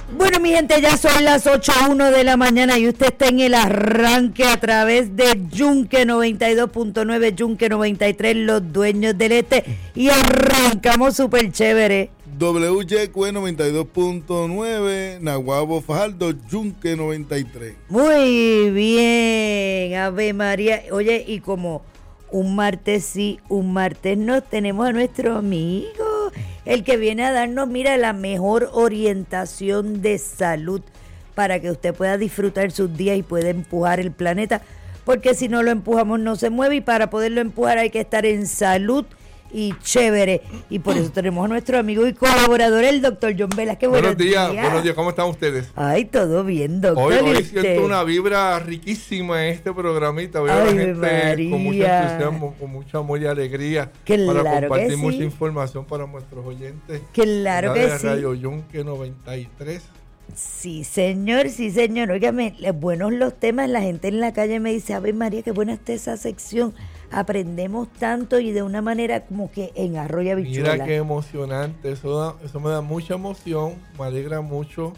Bueno, mi gente, ya son las 8:01 de la mañana y usted está en el arranque a través de Yunque 92.9, Yunque 93, los dueños del este, y arrancamos súper chévere. WYQ 92.9, Naguabo Fajardo, Yunque 93. Muy bien, Ave María. Oye, y como un martes sí, un martes no, tenemos a nuestro amigo, el que viene a darnos, mira, la mejor orientación de salud para que usted pueda disfrutar sus días y pueda empujar el planeta, porque si no lo empujamos no se mueve, y para poderlo empujar hay que estar en salud y chévere, y por eso tenemos a nuestro amigo y colaborador, el doctor John Velázquez. Buenos días, ¿cómo están ustedes? Ay, todo bien, doctor. Hoy siento una vibra riquísima en este programita. Veo a la gente María, con mucho entusiasmo, con mucho amor y alegría, claro, para compartir que mucha sí. información para nuestros oyentes. Claro que de sí. Radio Yunque 93. Sí, señor, sí, señor. Óigame, buenos los temas. La gente en la calle me dice, Ave María, qué buena está esa sección. Aprendemos tanto y de una manera como que en arroyo habichuela. Mira qué emocionante. Eso me da mucha emoción, me alegra mucho.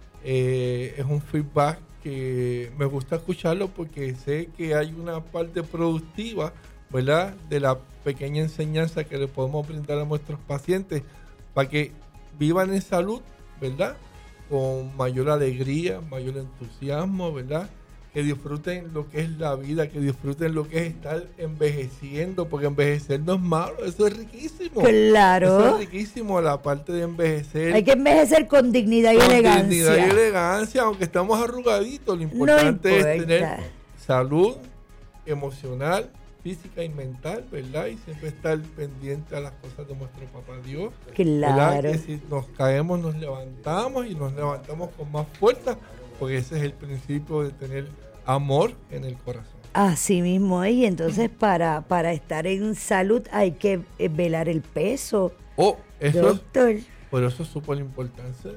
Es un feedback que me gusta escucharlo porque sé que hay una parte productiva, ¿verdad?, de la pequeña enseñanza que le podemos brindar a nuestros pacientes para que vivan en salud, ¿verdad?, con mayor alegría, mayor entusiasmo, ¿verdad?, que disfruten lo que es la vida, que disfruten lo que es estar envejeciendo, porque envejecer no es malo, eso es riquísimo. Claro. Eso es riquísimo, la parte de envejecer. Hay que envejecer con dignidad y elegancia. Con dignidad y elegancia, aunque estamos arrugaditos, lo importante es tener salud emocional, física y mental, ¿verdad? Y siempre estar pendiente a las cosas de nuestro papá Dios. Claro. ¿Verdad? Que si nos caemos, nos levantamos y nos levantamos con más fuerza, porque ese es el principio de tener amor en el corazón. Así mismo es, y entonces para estar en salud hay que velar el peso. Eso doctor. Pero eso es súper importante,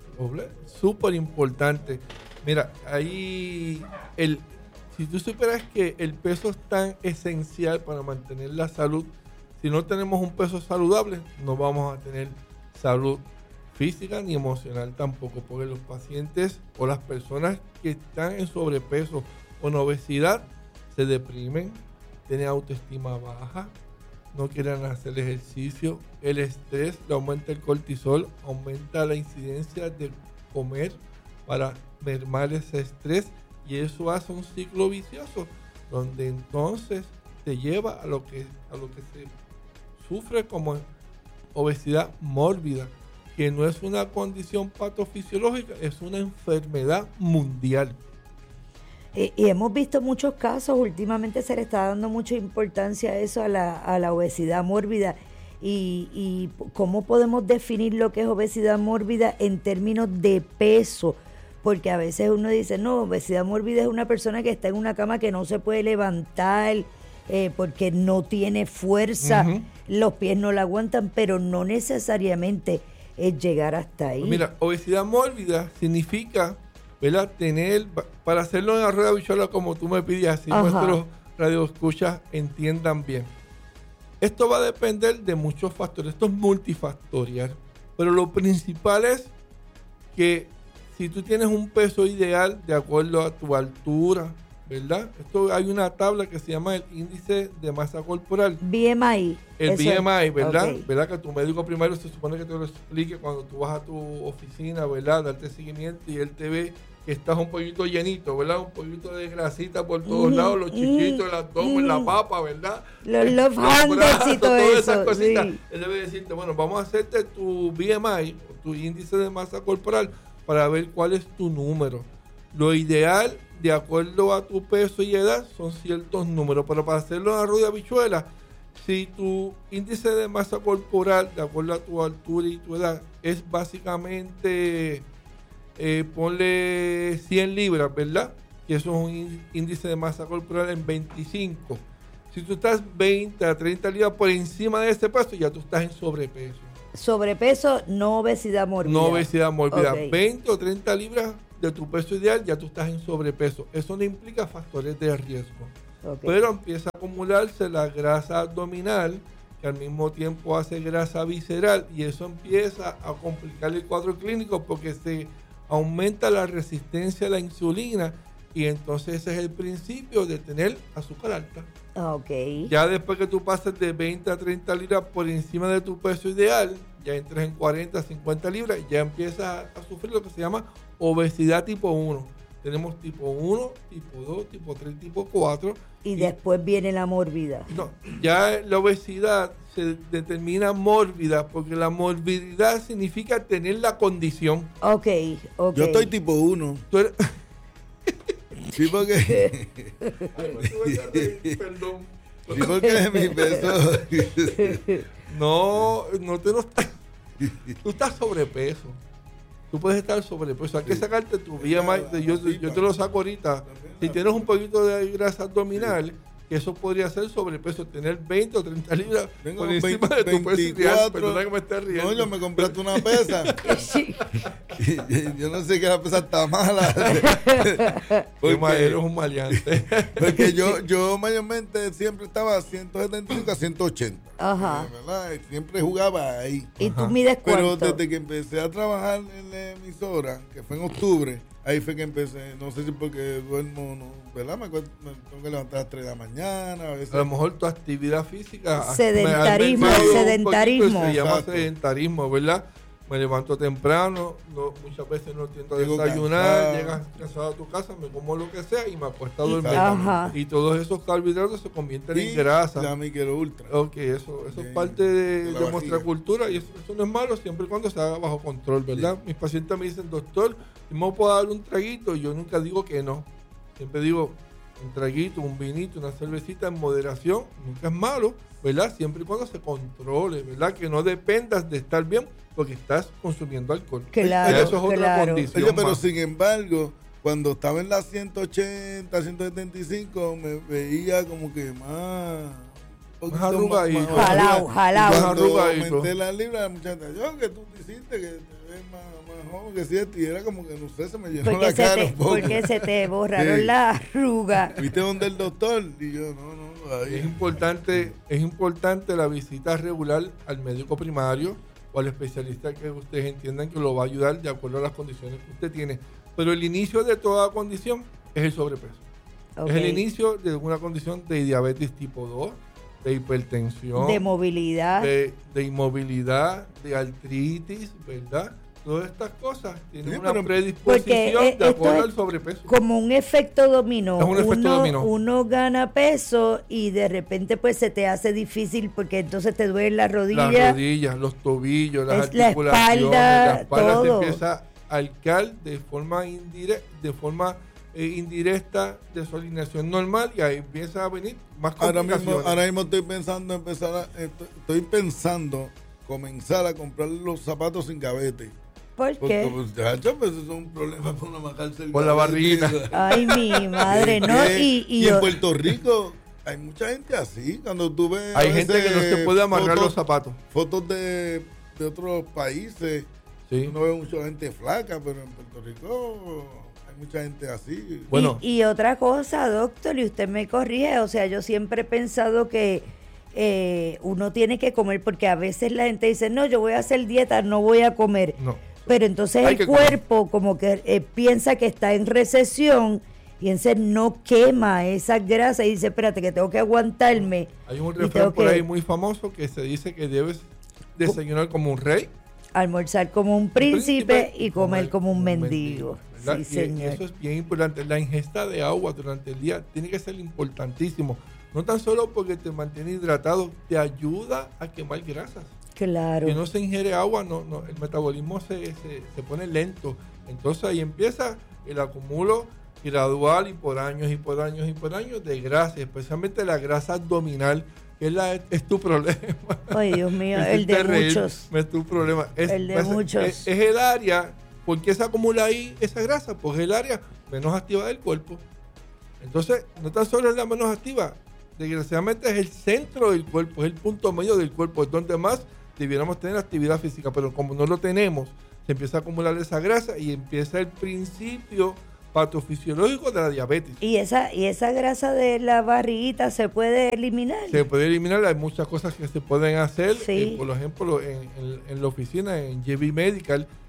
súper importante. Mira, ahí si tú supieras que el peso es tan esencial para mantener la salud, si no tenemos un peso saludable, no vamos a tener salud física ni emocional tampoco, porque los pacientes o las personas que están en sobrepeso o en obesidad se deprimen, tienen autoestima baja, no quieren hacer ejercicio, el estrés le aumenta el cortisol, aumenta la incidencia de comer para mermar ese estrés, y eso hace un ciclo vicioso donde entonces te lleva a lo que se sufre como obesidad mórbida, que no es una condición patofisiológica, es una enfermedad mundial. Y hemos visto muchos casos, últimamente se le está dando mucha importancia a eso, a la obesidad mórbida. Y ¿cómo podemos definir lo que es obesidad mórbida en términos de peso? Porque a veces uno dice, no, obesidad mórbida es una persona que está en una cama que no se puede levantar porque no tiene fuerza, los pies no la aguantan, pero no necesariamente es llegar hasta ahí. Mira, obesidad mórbida significa, ¿verdad?, tener, para hacerlo en la rueda bichola como tú me pides, así nuestros radioescuchas entiendan bien. Esto va a depender de muchos factores, esto es multifactorial, pero lo principal es que si tú tienes un peso ideal de acuerdo a tu altura, ¿verdad? Hay una tabla que se llama el índice de masa corporal. BMI. El BMI, ¿verdad? Okay. ¿Verdad? Que tu médico primario se supone que te lo explique cuando tú vas a tu oficina, ¿verdad? Darte seguimiento y él te ve que estás un poquito llenito, ¿verdad? Un poquito de grasita por todos lados, los chichitos, el abdomen, la papa, ¿verdad? Los love handles y todo eso. Esas cositas. Sí. Él debe decirte, bueno, vamos a hacerte tu BMI, tu índice de masa corporal, para ver cuál es tu número. Lo ideal, de acuerdo a tu peso y edad, son ciertos números, pero para hacerlo en la rueda bichuela, si tu índice de masa corporal, de acuerdo a tu altura y tu edad, es básicamente, ponle 100 libras, ¿verdad? Que eso es un índice de masa corporal en 25. Si tú estás 20 a 30 libras por encima de ese peso, ya tú estás en sobrepeso. Sobrepeso, no obesidad mórbida. No obesidad mórbida. Okay. 20 o 30 libras de tu peso ideal, ya tú estás en sobrepeso. Eso no implica factores de riesgo. Okay. Pero empieza a acumularse la grasa abdominal, que al mismo tiempo hace grasa visceral, y eso empieza a complicar el cuadro clínico porque se aumenta la resistencia a la insulina y entonces ese es el principio de tener azúcar alta. Ok. Ya después que tú pases de 20 a 30 libras por encima de tu peso ideal, ya entras en 40, 50 libras, ya empiezas a sufrir lo que se llama obesidad tipo 1. Tenemos tipo 1, tipo 2, tipo 3, tipo 4. Y después viene la mórbida. No, ya la obesidad se determina mórbida porque la morbididad significa tener la condición. Ok. Yo estoy tipo 1. Tú eres... Sí, porque... Perdón. Sí, porque mi peso... No estás. Tú estás sobrepeso. Tú puedes estar sobrepeso. Hay que sacarte tu BMI. Yo te lo saco ahorita. Si tienes un poquito de grasa abdominal, que eso podría ser sobrepeso, tener 20 o 30 libras Tengo por encima 20, de tu peso ideal. 24. Perdona que me esté riendo. No, yo me compraste una pesa. Sí. Yo no sé que la pesa está mala. Eres un maleante. Porque yo mayormente siempre estaba a 175 a 180. Ajá. ¿Verdad? Siempre jugaba ahí. ¿Y tú mides Pero cuánto? desde que empecé a trabajar en la emisora, que fue en octubre, ahí fue que empecé. No sé si porque duermo, no, ¿verdad? Me tengo que levantar a las 3 de la mañana. A veces. A lo mejor tu actividad física Sedentarismo, me ha ayudado un sedentarismo. poquito, se llama Exacto. sedentarismo, ¿verdad? Me levanto temprano, muchas veces no tiendo a Llego desayunar, cansado. llegas cansado a tu casa, me como lo que sea y me acuesto a dormir. Ajá. Y todos esos carbohidratos se convierten Y en grasa. la micro ultra. Ok, eso es De- parte de la de nuestra barriga. cultura y eso no es malo siempre y cuando se haga bajo control, ¿verdad? Mis pacientes me dicen, doctor, ¿me puedo dar un traguito? Y yo nunca digo que no. Siempre digo, un traguito, un vinito, una cervecita en moderación, nunca es malo, ¿verdad? Siempre y cuando se controle, ¿verdad? Que no dependas de estar bien porque estás consumiendo alcohol. Claro, Ya eso es otra claro. condición. Oye, pero más. sin embargo, cuando estaba en las 180, 175, me veía como que más... un poquito arrugadito. Jalao, jalao. Más Cuando arrugadito. aumenté la libra, la muchacha, yo que tú te hiciste, que te ves más joven que siete, y era como que, no sé, se me llenó Porque la cara un poco. porque se te borraron Sí. las arrugas. ¿Viste dónde el doctor? Y yo, no, ahí. Es importante la visita regular al médico primario o al especialista que ustedes entiendan que lo va a ayudar de acuerdo a las condiciones que usted tiene. Pero el inicio de toda condición es el sobrepeso. Ok. Es el inicio de una condición de diabetes tipo 2, de hipertensión, De movilidad. de inmovilidad, de artritis, ¿verdad? Todas estas cosas tienen Sí, una pero- predisposición Porque, de acuerdo esto al es sobrepeso. Como un efecto dominó. Es un efecto dominó. Uno gana peso y de repente pues se te hace difícil porque entonces te duele la rodilla. Las rodillas, los tobillos, las Es la articulaciones, espalda, la espalda se todo. empieza a arcar de forma indirecta de su alineación normal y ahí empieza a venir más complicaciones. Ahora mismo estoy pensando estoy pensando comenzar a comprar los zapatos sin gavete. ¿Por Porque, qué? pues, chacho, pues, eso es un problema para uno majarse el Por la gavete. barriguita. Ay, mi madre, ¿no? Y en Puerto Rico hay mucha gente así. Cuando tú ves. Hay a gente que no veces se puede amarrar fotos- los zapatos. Fotos de otros países. Sí. Uno ve mucha gente flaca, pero en Puerto Rico hay mucha gente así. Bueno. Y otra cosa, doctor, y usted me corrige, o sea, yo siempre he pensado que uno tiene que comer, porque a veces la gente dice, no, yo voy a hacer dieta, no voy a comer. No. Pero entonces Hay el que comer. cuerpo como que piensa que está en recesión y entonces no quema esa grasa y dice, espérate, que tengo que aguantarme. Hay un y tengo refrán por que ahí muy famoso que se dice que debes desayunar como un rey, almorzar como un príncipe y comer como un mendigo. ¿verdad? Sí, Y señor. eso es bien importante. La ingesta de agua durante el día tiene que ser importantísimo. No tan solo porque te mantiene hidratado, te ayuda a quemar grasas. Claro. Que no se ingiere agua, el metabolismo se pone lento. Entonces ahí empieza el acumulo gradual y por años de grasa, especialmente la grasa abdominal, que es tu problema. Ay, Dios mío, Es el de reír, muchos. Es tu problema. El de muchos. Es el área, ¿por qué se acumula ahí esa grasa? Pues es el área menos activa del cuerpo. Entonces, no tan solo es la menos activa, desgraciadamente es el centro del cuerpo, es el punto medio del cuerpo, es donde más debiéramos tener actividad física, pero como no lo tenemos, se empieza a acumular esa grasa y empieza el principio patofisiológico de la diabetes. Y esa grasa de la barriguita se puede eliminar. Se puede eliminar, hay muchas cosas que se pueden hacer. Sí. Por ejemplo, en la oficina, en JB Medical,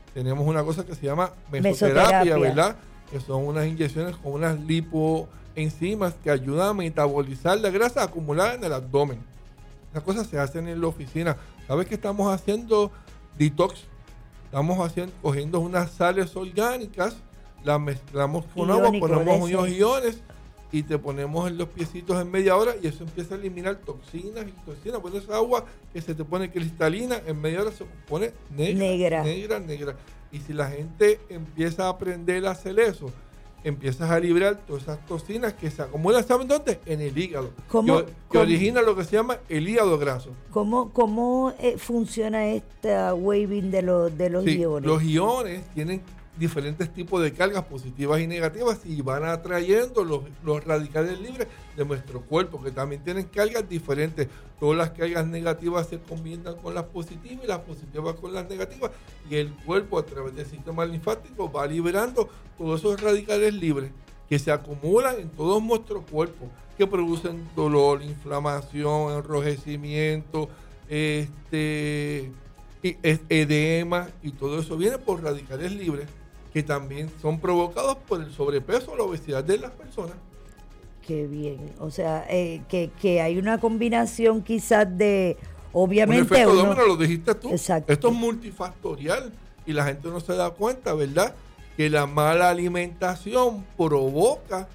tenemos una cosa que se llama mesoterapia, ¿verdad? Que son unas inyecciones con unas lipoenzimas que ayudan a metabolizar la grasa acumulada en el abdomen. Esas cosas se hacen en la oficina. ¿Sabes qué estamos haciendo? Detox. Estamos cogiendo unas sales orgánicas, las mezclamos con agua, ponemos unos iones y te ponemos en los piecitos en media hora y eso empieza a eliminar toxinas y toxinas. Pues esa agua que se te pone cristalina, en media hora se pone negra. Y si la gente empieza a aprender a hacer eso, empiezas a liberar todas esas toxinas que se acumulan, ¿saben dónde? En el hígado. Que origina lo que se llama el hígado graso. ¿Cómo funciona esta waving de los iones? Los iones tienen diferentes tipos de cargas positivas y negativas y van atrayendo los radicales libres de nuestro cuerpo, que también tienen cargas diferentes. Todas las cargas negativas se combinan con las positivas y las positivas con las negativas, y el cuerpo a través del sistema linfático va liberando todos esos radicales libres que se acumulan en todo nuestro cuerpo, que producen dolor, inflamación, enrojecimiento, edema, y todo eso viene por radicales libres que también son provocados por el sobrepeso o la obesidad de las personas. Qué bien, o sea, que hay una combinación quizás de, obviamente... Un efecto dominó, lo dijiste tú. Exacto. Esto es multifactorial y la gente no se da cuenta, ¿verdad? Que la mala alimentación provoca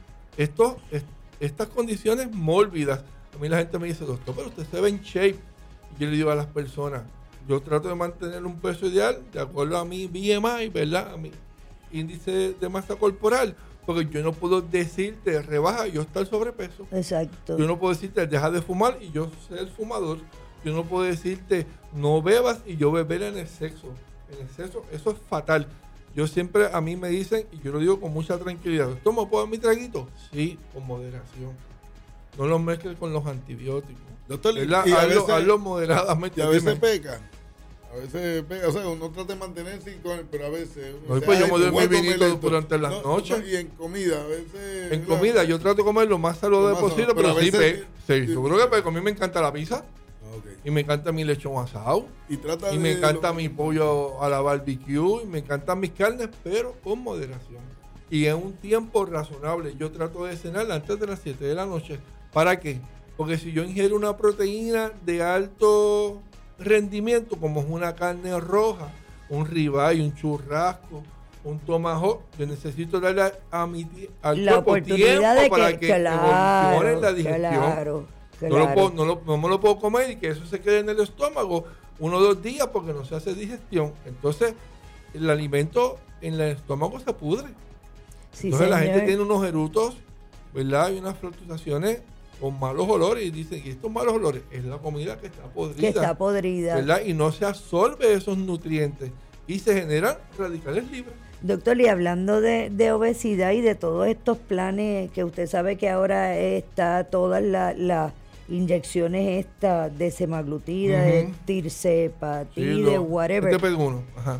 estas condiciones mórbidas. A mí la gente me dice, doctor, pero usted se ve en shape. Y yo le digo a las personas, yo trato de mantener un peso ideal de acuerdo a mi BMI, ¿verdad? A mi índice de masa corporal, porque yo no puedo decirte rebaja y yo estar sobrepeso. Exacto. Yo no puedo decirte deja de fumar y yo ser el fumador. Yo no puedo decirte no bebas y yo beber en exceso. En exceso, eso es fatal. Yo siempre, a mí me dicen, y yo lo digo con mucha tranquilidad, ¿tomo puedo mi traguito? Sí, con moderación. No lo mezcles con los antibióticos. Doctor, hazlo moderadamente. Y a veces peca. A veces pega, o sea, uno trata de mantenerse con él, pero a veces... No, pues yo me doy mi vinito durante las noches. Y en comida, a veces... En comida, yo trato de comer lo más saludable posible, pero sí, seguro que a mí me encanta la pizza. Okay. Y me encanta mi lechón asado. Y me encanta mi pollo a la barbecue. Y me encantan mis carnes, pero con moderación. Y en un tiempo razonable. Yo trato de cenar antes de las 7 de la noche. ¿Para qué? Porque si yo ingiero una proteína de alto rendimiento, como es una carne roja, un ribeye, un churrasco, un tomahawk, yo necesito darle al la cuerpo tiempo de para que evolucione la digestión. Claro. No me lo puedo comer y que eso se quede en el estómago 1 o 2 días porque no se hace digestión. Entonces el alimento en el estómago se pudre. Sí, entonces señor. La gente tiene unos erutos, ¿verdad? Y unas fluctuaciones con malos olores y dicen que estos malos olores es la comida que está podrida. ¿Verdad? Y no se absorbe esos nutrientes y se generan radicales libres. Doctor, y hablando de obesidad y de todos estos planes que usted sabe que ahora está todas las inyecciones estas de semaglutida, de tirzepatide, de whatever. Este pegó uno. Ajá.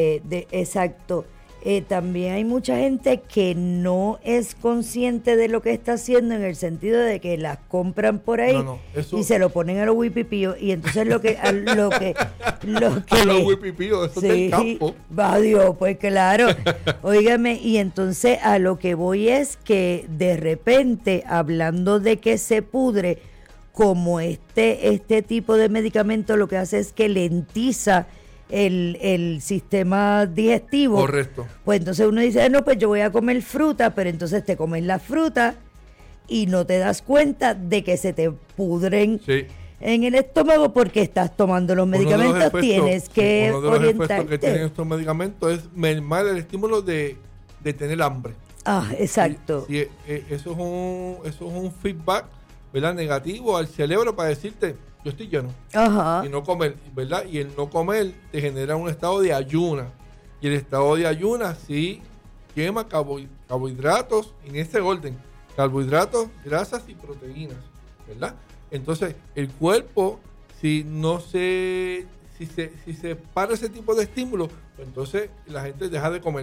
Exacto. También hay mucha gente que no es consciente de lo que está haciendo, en el sentido de que las compran por ahí y se lo ponen a los huipipíos, y entonces lo que los huipipíos, eso del campo. Va Dios, pues claro. Óigame, y entonces a lo que voy es que de repente, hablando de que se pudre, como este tipo de medicamento lo que hace es que lentiza el sistema digestivo. Correcto. Pues entonces uno dice, no, pues yo voy a comer fruta, pero entonces te comes la fruta y no te das cuenta de que se te pudren en el estómago porque estás tomando los medicamentos. Tienes que uno de los orientarte. efectos que tienen estos medicamentos es mermar el estímulo de tener hambre. Ah, exacto. Eso es un feedback, ¿verdad?, negativo al cerebro para decirte, yo estoy lleno. Ajá. Y no comer, ¿verdad? Y el no comer te genera un estado de ayuna. Y el estado de ayuna sí quema carbohidratos en ese orden. Carbohidratos, grasas y proteínas, ¿verdad? Entonces, el cuerpo, si se para ese tipo de estímulo, pues entonces la gente deja de comer.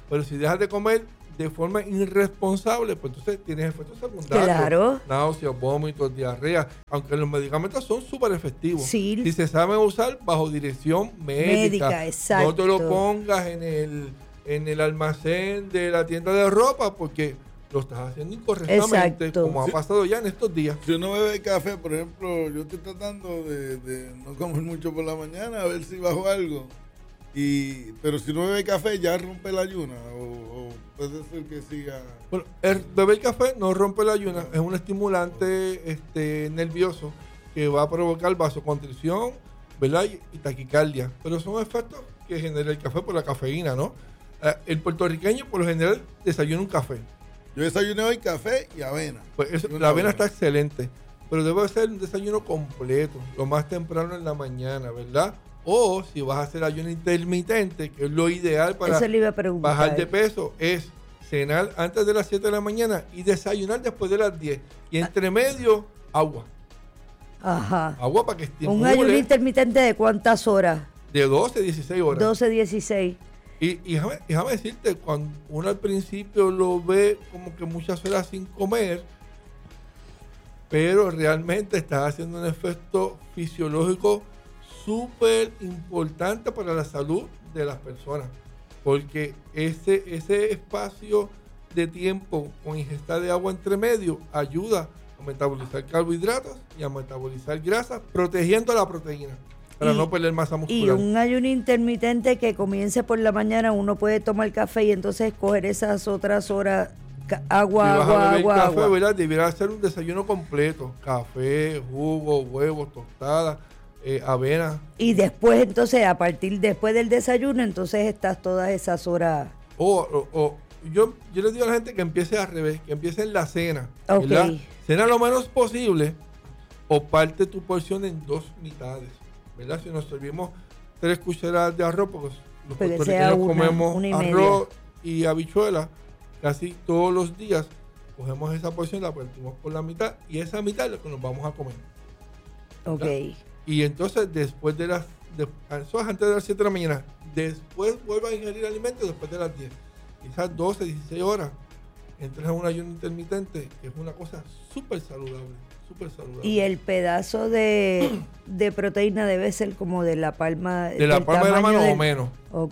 Pero si dejas de comer de forma irresponsable, pues entonces tienes efectos secundarios. Claro. Náuseas, vómitos, diarrea. Aunque los medicamentos son súper efectivos. Sí. Si se saben usar bajo dirección médica. Exacto. No te lo pongas en el almacén de la tienda de ropa porque lo estás haciendo incorrectamente, Exacto. como ha pasado ya en estos días. Si uno bebe café, por ejemplo, yo estoy tratando de no comer mucho por la mañana, a ver si bajo algo. Pero si no bebe café, ya rompe la ayuna. O puede ser que siga. Bueno, el beber café no rompe la ayuna, es un estimulante nervioso que va a provocar vasoconstricción, ¿verdad? Y taquicardia. Pero son efectos que genera el café por la cafeína, ¿no? El puertorriqueño, por lo general, desayuna un café. Yo desayuné hoy café y avena. Pues la avena está excelente, pero debe ser un desayuno completo, lo más temprano en la mañana, ¿verdad? O si vas a hacer ayuno intermitente, que es lo ideal para Eso le iba a preguntar. bajar de peso, es cenar antes de las 7 de la mañana y desayunar después de las 10. Y entre medio, agua. Ajá. Agua para que estimule. ¿Un ayuno intermitente de cuántas horas? De 12 a 16 horas. 12, 16. Y déjame decirte, cuando uno al principio lo ve como que muchas horas sin comer, pero realmente está haciendo un efecto fisiológico súper importante para la salud de las personas, porque ese espacio de tiempo con ingesta de agua entre medio ayuda a metabolizar carbohidratos y a metabolizar grasas, protegiendo la proteína para no perder masa muscular. Y un ayuno intermitente que comience por la mañana, uno puede tomar café y entonces coger esas otras horas agua, si vas a beber café, agua. ¿verdad? Debería ser un desayuno completo: café, jugo, huevos, tostadas, avena. Y después, entonces, después del desayuno, entonces estás todas esas horas. Yo les digo a la gente que empiece al revés, que empiece en la cena. Ok. ¿Verdad? Cena lo menos posible o parte tu porción en 2 mitades. ¿Verdad? Si nos servimos 3 cucharadas de arroz, porque los puertorriqueños comemos una y media. arroz y habichuelas casi todos los días, cogemos esa porción, la partimos por la mitad y esa mitad es lo que nos vamos a comer. Ok. ¿Verdad? Y entonces después eso es antes de las 7 de la mañana, después vuelva a ingerir alimentos después de las 10. Quizás 12, 16 horas entras en un ayuno intermitente, que es una cosa súper saludable. Y el pedazo de proteína debe ser como de la palma de la palma de la mano o menos. Ok.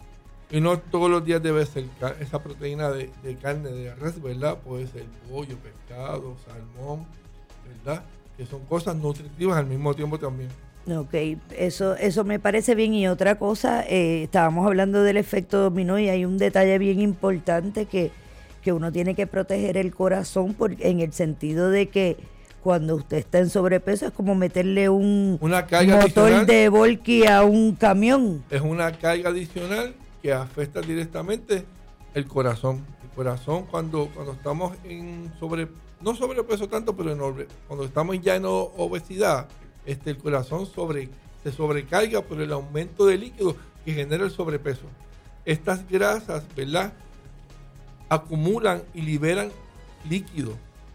Y no todos los días debe ser esa proteína de carne de res, ¿verdad? Puede ser pollo, pescado, salmón, ¿verdad? Que son cosas nutritivas al mismo tiempo también. Ok, eso me parece bien. Y otra cosa, estábamos hablando del efecto dominó y hay un detalle bien importante que uno tiene que proteger el corazón en el sentido de que cuando usted está en sobrepeso es como meterle una carga motor de volky a un camión. Es una carga adicional que afecta directamente el corazón. El corazón cuando estamos no sobrepeso tanto, pero cuando estamos ya en obesidad, el corazón se sobrecarga por el aumento de líquido que genera el sobrepeso. Estas grasas, ¿verdad?, acumulan y liberan líquido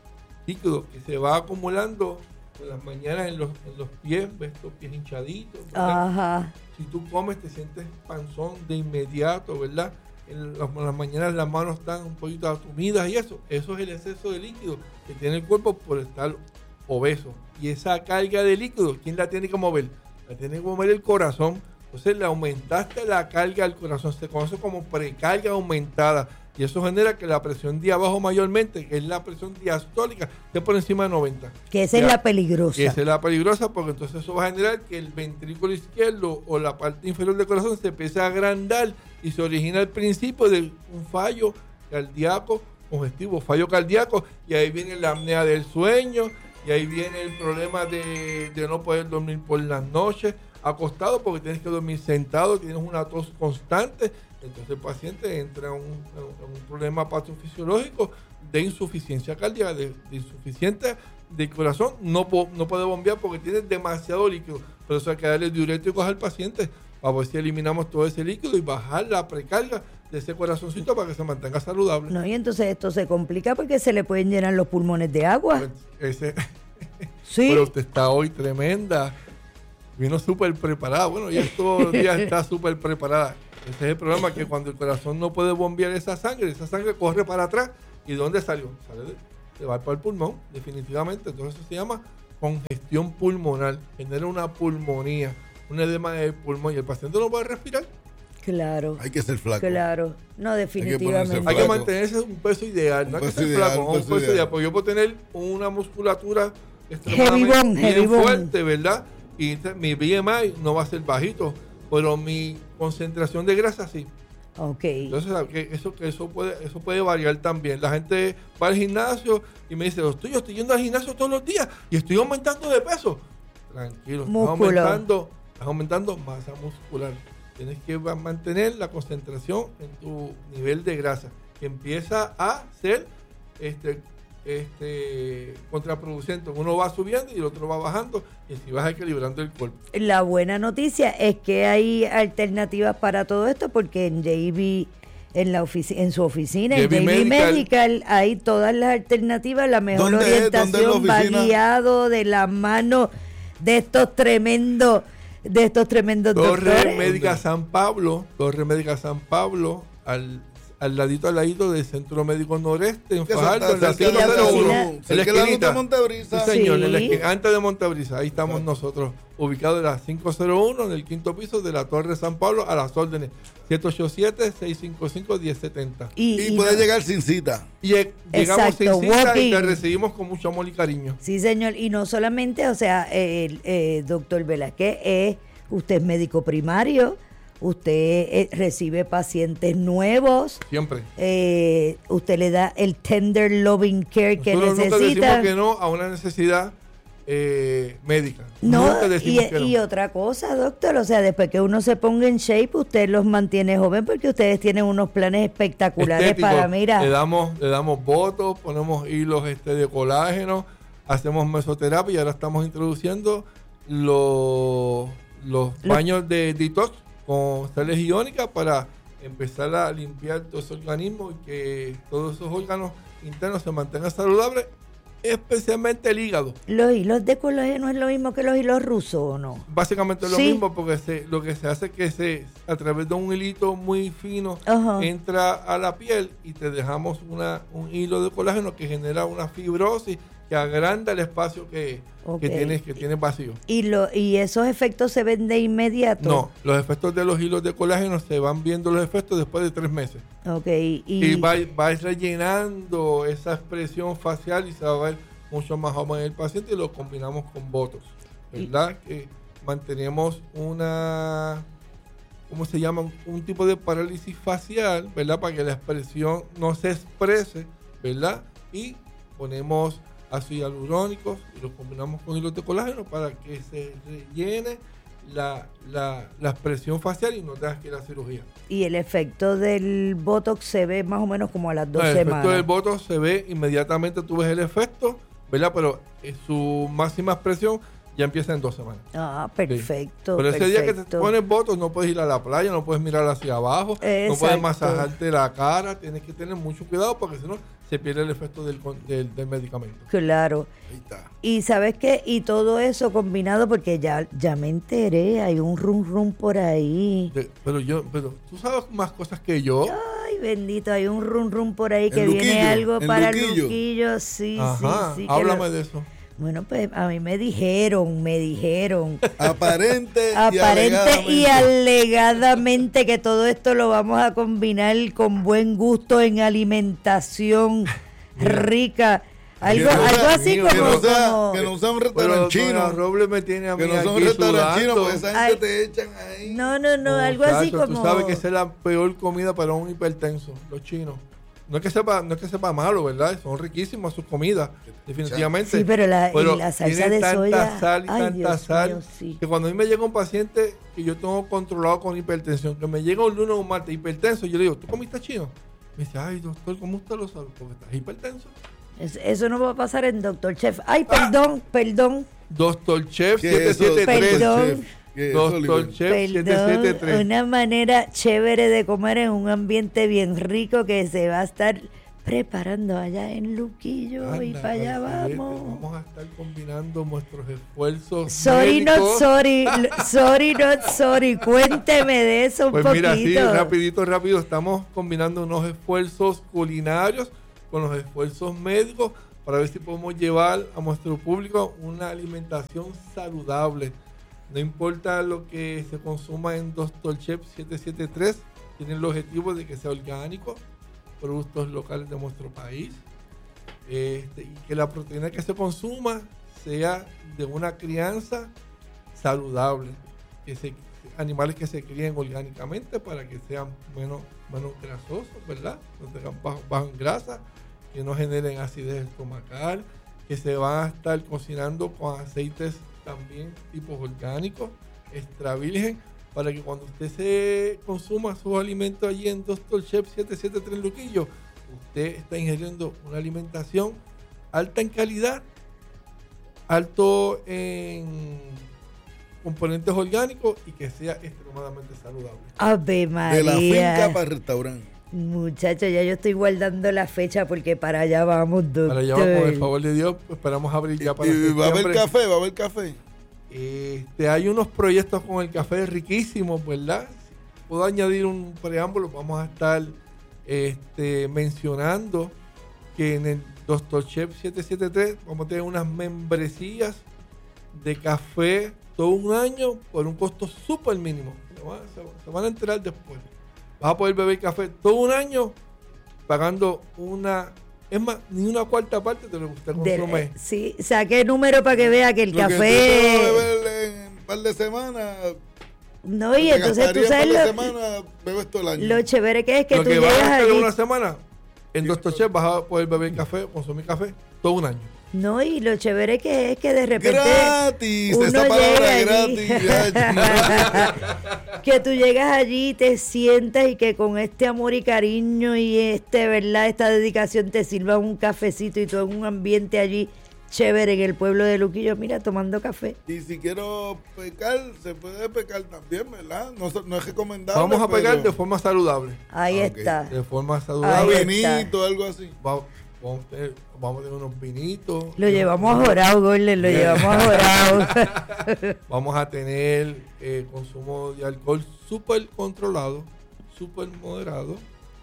que se va acumulando por las mañanas en los pies, ves los pies hinchaditos, ¿verdad? Ajá. Si tú comes te sientes panzón de inmediato, ¿verdad? En las mañanas las manos están un poquito atumidas y eso es el exceso de líquido que tiene el cuerpo por estar obeso. Y esa carga de líquido, ¿quién la tiene que mover? La tiene que mover el corazón. Entonces le aumentaste la carga al corazón, se conoce como precarga aumentada. Y eso genera que la presión de abajo mayormente, que es la presión diastólica, esté por encima de 90. Que esa es la peligrosa. Esa es la peligrosa porque entonces eso va a generar que el ventrículo izquierdo o la parte inferior del corazón se empiece a agrandar y se origina el principio de un fallo cardíaco congestivo, fallo cardíaco, y ahí viene la apnea del sueño, y ahí viene el problema de no poder dormir por las noches acostado porque tienes que dormir sentado, tienes una tos constante. Entonces el paciente entra en un problema patofisiológico de insuficiencia cardíaca, de insuficiencia del corazón. No puede bombear porque tiene demasiado líquido. Por eso hay que darle diuréticos al paciente para ver si eliminamos todo ese líquido y bajar la precarga de ese corazoncito para que se mantenga saludable. No, y entonces esto se complica porque se le pueden llenar los pulmones de agua. Sí. Pero usted está hoy tremenda. Vino súper preparada. Bueno, ya todos los días está súper preparada. Ese es el problema, que cuando el corazón no puede bombear esa sangre corre para atrás. ¿Y dónde salió? Se va para el pulmón, definitivamente. Entonces eso se llama congestión pulmonar. Genera una pulmonía, un edema del pulmón y el paciente no puede respirar. Claro. Hay que ser flaco. Claro. No, definitivamente. Hay que mantenerse un peso ideal. No hay que ser flaco, un peso ideal. Porque yo puedo tener una musculatura heavy fuerte, ¿verdad? Y mi BMI no va a ser bajito, pero mi concentración de grasa sí. Ok. Entonces, eso puede variar también. La gente va al gimnasio y me dice, yo estoy yendo al gimnasio todos los días y estoy aumentando de peso. Tranquilo, estás aumentando masa muscular. Tienes que mantener la concentración en tu nivel de grasa, que empieza a ser contraproducente. Uno va subiendo y el otro va bajando, y así vas equilibrando el cuerpo. La buena noticia es que hay alternativas para todo esto, porque en JB, en su oficina, en JB Medical, hay todas las alternativas, la mejor orientación, va guiado de la mano de estos tremendos Torre doctores. Médica San Pablo, al ladito del Centro Médico Noreste, en Fajardo, en la 501, en la esquinita de Montebrisa. Sí, señor, antes de Montebrisa, ahí estamos nosotros, ubicados en la 501, en el quinto piso de la Torre San Pablo, a las órdenes, 787-655-1070. Y puede llegar sin cita. Llegamos sin cita y te recibimos con mucho amor y cariño. Sí, señor, y no solamente, o sea, doctor Velázquez, usted es médico primario, usted recibe pacientes nuevos. Siempre. Usted le da el tender loving care que necesita. Nosotros nunca decimos que no a una necesidad médica. No, y otra cosa, doctor, o sea, después que uno se ponga en shape, usted los mantiene joven, porque ustedes tienen unos planes espectaculares estético, para mirar. Le damos botox, ponemos hilos de colágeno, hacemos mesoterapia y ahora estamos introduciendo los baños de detox con sales iónicas para empezar a limpiar todo ese organismo y que todos esos órganos internos se mantengan saludables, especialmente el hígado. ¿Los hilos de colágeno es lo mismo que los hilos rusos o no? Básicamente es lo mismo, porque lo que se hace es que a través de un hilito muy fino entra a la piel y te dejamos un hilo de colágeno que genera una fibrosis que agranda el espacio que tienes vacío. ¿Y esos efectos se ven de inmediato? No, los efectos de los hilos de colágeno se van viendo los efectos después de 3 meses. Y va rellenando esa expresión facial y se va a ver mucho más joven en el paciente, y lo combinamos con botox, ¿verdad? Que mantenemos ¿cómo se llama? Un tipo de parálisis facial, ¿verdad? Para que la expresión no se exprese, ¿verdad? Y ponemos ácidos hialurónicos y los combinamos con hilos de colágeno para que se rellene la expresión facial y no tengas que ir a cirugía. ¿Y el efecto del botox se ve más o menos como a las 2 semanas? El efecto del botox se ve inmediatamente, tú ves el efecto, ¿verdad? Pero su máxima expresión ya empieza en 2 semanas. Ah, perfecto. Sí. Pero ese día que te pones botox no puedes ir a la playa, no puedes mirar hacia abajo, no puedes masajarte la cara, tienes que tener mucho cuidado porque si no se pierde el efecto del medicamento. Claro. Ahí está. Y ¿sabes qué? Y todo eso combinado, porque ya me enteré, hay un rum por ahí. Pero tú sabes más cosas que yo. Ay, bendito, hay un rum por ahí que viene algo para el Luquillo. Sí, ajá, sí. Háblame de eso. Bueno, pues a mí me dijeron. Aparente y alegadamente que todo esto lo vamos a combinar con buen gusto en alimentación rica. Algo así como... Que no sea un restaurante chino. Robles me tiene a mí que no sea un restaurante chino, porque esa gente te echan ahí. No, algo así como... Tú sabes que esa es la peor comida para un hipertenso, los chinos. No es que sepa malo, ¿verdad? Son riquísimas sus comidas, definitivamente. Sí, pero la salsa de soya... Tanta sal, que cuando a mí me llega un paciente que yo tengo controlado con hipertensión, que me llega un lunes o un martes hipertenso, yo le digo, ¿tú comiste chino? Me dice, ay, doctor, ¿cómo usted lo sabe? Porque estás hipertenso. Eso no va a pasar en Dr. Chef. Ay, perdón. Dr. Chef 773. Perdón. Dr. Chef 773. Una manera chévere de comer en un ambiente bien rico que se va a estar preparando allá en Luquillo y para allá vamos. Vamos a estar combinando nuestros esfuerzos. Sorry, médicos. not sorry. Sorry, not sorry. Cuénteme de eso un pues poquito. Mira, sí, rápido. Estamos combinando unos esfuerzos culinarios con los esfuerzos médicos para ver si podemos llevar a nuestro público una alimentación saludable. No importa lo que se consuma en Dr. Chef 773, tiene el objetivo de que sea orgánico, productos locales de nuestro país, y que la proteína que se consuma sea de una crianza saludable, animales que se críen orgánicamente para que sean menos grasosos, ¿verdad? No tengan bajo en grasa, que no generen acidez estomacal, que se van a estar cocinando con aceites también tipos orgánicos, extra virgen, para que cuando usted se consuma sus alimentos allí en Dr. Chef 773 Luquillo, usted está ingiriendo una alimentación alta en calidad, alto en componentes orgánicos y que sea extremadamente saludable. Ave María. De la finca para el restaurante. Muchachos, ya yo estoy guardando la fecha porque para allá vamos, doctor. Para allá vamos, por el favor de Dios, esperamos abrir ya para septiembre. ¿Va a haber café? Hay unos proyectos con el café riquísimos, ¿verdad? Puedo añadir un preámbulo, vamos a estar mencionando que en el Dr. Chef 773 vamos a tener unas membresías de café todo un año por un costo súper mínimo. Se van a enterar después. Vas a poder beber café todo un año pagando ni una cuarta parte de lo que usted consume. Sí, saqué el número para que vea que el café... Que usted va a beber en un par de semanas... No, y entonces tú sabes bebes todo el año. Lo chévere que es que lo tú que llegas vas a hacer allí... una semana, en Dr. Chef vas a poder beber café, consumir café todo un año. No, y lo chévere que es que de repente... ¡Gratis! Esa palabra gratis. Que tú llegas allí, te sientas y que con este amor y cariño y ¿verdad? Esta dedicación te sirva un cafecito y todo en un ambiente allí chévere en el pueblo de Luquillo, mira, tomando café. Y si quiero pecar, se puede pecar también, ¿verdad? No es recomendable. Vamos a pecar de forma saludable. Ahí está. De forma saludable. Un vinito, algo así. Vamos a tener unos vinitos. Lo llevamos a Jorao, Gordon, lo llevamos a Jorao. Vamos a tener consumo de alcohol súper controlado, súper moderado.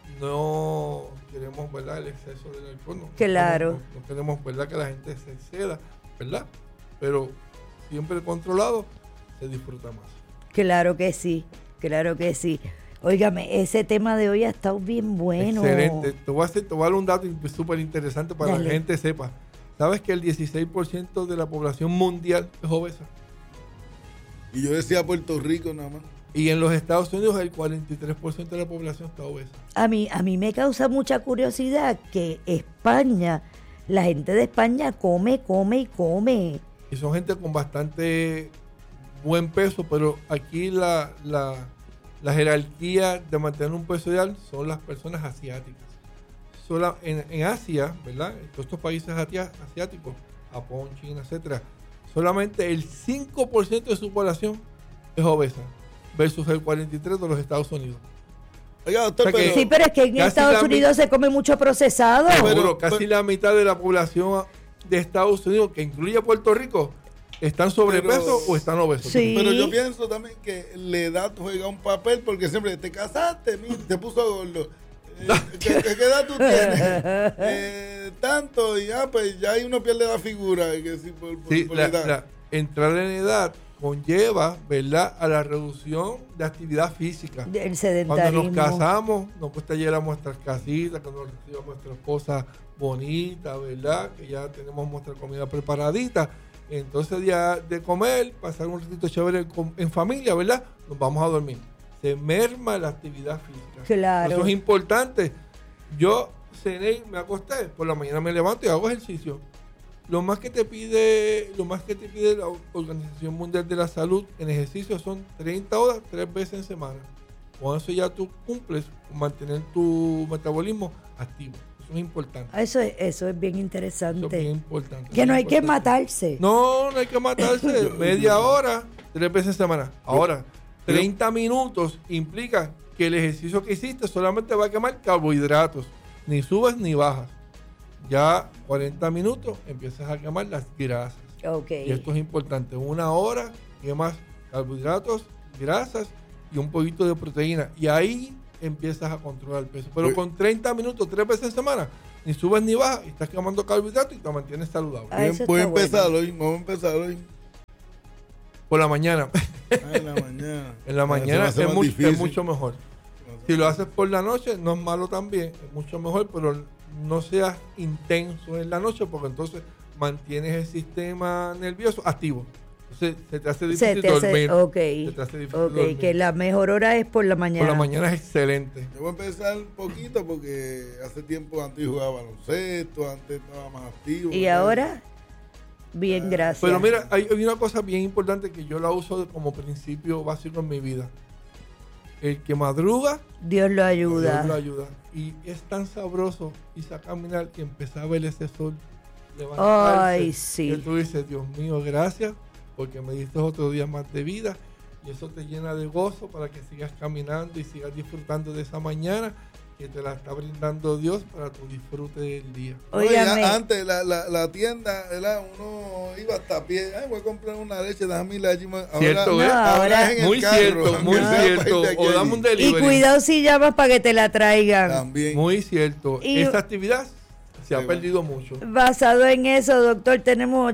No queremos, ¿verdad?, el exceso del alcohol. Claro. No queremos, ¿verdad?, que la gente se exceda, ¿verdad? Pero siempre controlado se disfruta más. Claro que sí, claro que sí. Óigame, ese tema de hoy ha estado bien bueno. Excelente. Te voy a dar un dato súper interesante para que la gente sepa. ¿Sabes que el 16% de la población mundial es obesa? Y yo decía Puerto Rico nada más. Y en los Estados Unidos el 43% de la población está obesa. A mí me causa mucha curiosidad que España, la gente de España come. Y son gente con bastante buen peso, pero aquí la jerarquía de mantener un peso ideal son las personas asiáticas. En Asia, ¿verdad? En todos estos países asiáticos, Japón, China, etcétera, solamente el 5% de su población es obesa, versus el 43% de los Estados Unidos. Oiga, doctor, o sea que sí, pero es que en Estados Unidos se come mucho procesado. Pero casi la mitad de la población de Estados Unidos, que incluye a Puerto Rico, ¿están sobrepeso o están obesos? Sí. Pero yo pienso también que la edad juega un papel, porque siempre te casaste, te puso gordo. ¿Qué edad tú tienes? Tanto, y pues ya ahí uno pierde la figura. Que sí, por la edad. Entrar en edad conlleva, ¿verdad?, a la reducción de actividad física. El sedentarismo. Cuando nos casamos, nos cuesta llegar a nuestras casitas, cuando nos recibimos nuestra esposa bonita, ¿verdad?, que ya tenemos nuestra comida preparadita. Entonces, ya de comer, pasar un ratito chévere en familia, ¿verdad?, nos vamos a dormir. Se merma la actividad física. Claro. Eso es importante. Yo cené, me acosté, por la mañana me levanto y hago ejercicio. Lo más que te pide la Organización Mundial de la Salud en ejercicio son 30 horas, 3 veces en semana. Con eso ya tú cumples con mantener tu metabolismo activo. Eso es importante. Eso es bien interesante. Eso es bien importante. Que no hay que matarse. No hay que matarse. Media hora, 3 veces en semana. Ahora, 30 minutos implica que el ejercicio que hiciste solamente va a quemar carbohidratos. ni subes ni bajas. Ya 40 minutos empiezas a quemar las grasas. Okay. Y esto es importante. 1 hora quemas carbohidratos, grasas y un poquito de proteína. Y ahí empiezas a controlar el peso. Pero con 30 minutos, 3 veces en semana, ni subes ni bajas, y estás quemando carbohidratos y te mantienes saludable. Voy a empezar hoy, vamos a empezar hoy. Por la mañana. En la mañana. En la mañana es mucho mejor. Si lo haces por la noche, no es malo también, es mucho mejor, pero no seas intenso en la noche, porque entonces mantienes el sistema nervioso activo. Entonces se te hace difícil dormir. Se te hace difícil dormir. Que la mejor hora es por la mañana. Por la mañana es excelente. Yo voy a empezar un poquito porque hace tiempo antes jugaba baloncesto, antes estaba más activo. ¿Y ahora? Bien, gracias. Pero mira, hay una cosa bien importante que yo la uso como principio básico en mi vida. El que madruga, Dios lo ayuda. Dios lo ayuda. Y es tan sabroso irse a caminar y empezar a ver ese sol levantarse. Ay, sí. Que tú dices, Dios mío, gracias, porque me diste otro día más de vida. Y eso te llena de gozo para que sigas caminando y sigas disfrutando de esa mañana que te la está brindando Dios para tu disfrute del día. Oye, antes la tienda, ¿verdad? Uno iba hasta a pie. Ay, voy a comprar una leche, déjame ir allí. Ahora es en el carro. Muy cierto. O dame un delivery. Y cuidado si llamas para que te la traigan. También. Muy cierto. Y esta actividad se ha perdido mucho. Basado en eso, doctor, tenemos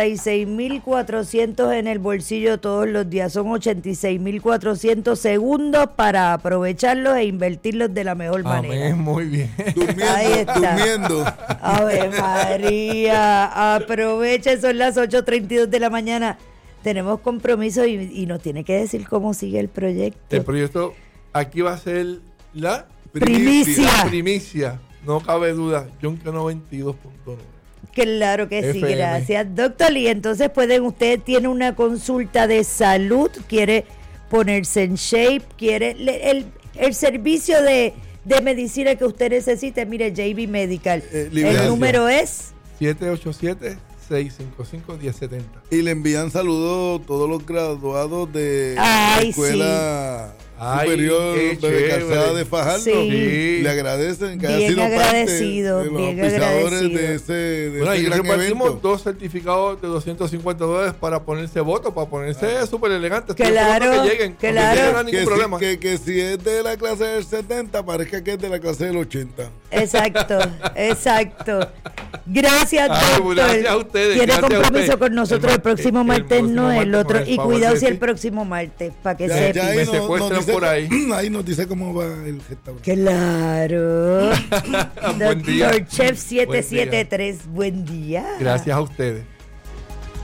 86.400 en el bolsillo todos los días. Son 86.400 segundos para aprovecharlos e invertirlos de la mejor manera. Muy bien. Durmiendo. A ver, María, aproveche, son las 8:32 de la mañana. Tenemos compromiso y nos tiene que decir cómo sigue el proyecto. El proyecto aquí va a ser la primicia. No cabe duda, Yonke 92.9. Claro que sí, FM. gracias, doctor. Y entonces usted tiene una consulta de salud, quiere ponerse en shape, quiere el servicio de medicina que usted necesite. Mire, JB Medical. El número es 787-655-1070. Y le envían saludos todos los graduados de la escuela superior de Calzada de Fajardo. Sí. Le agradecen que bien haya sido agradecido, parte de los bien auspiciadores agradecido. de ese Bueno, y gran repartimos evento. 2 certificados de $250 para ponerse voto, para ponerse súper elegante. Claro, que lleguen, claro. no hay ningún problema. Que si es de la clase del 70, parezca que es de la clase del 80. Exacto. Gracias, doctor. Gracias a ustedes. Tiene Gracias compromiso a usted. con nosotros el próximo martes, no el martes, otro. con el Y favor cuidado de si el ti. próximo martes, para que Ya sepa. ahí Me secuestran por ahí. Ahí nos dice cómo va el restaurante. Claro. Buen día. Doctor Chef 773, buen día. Gracias a ustedes.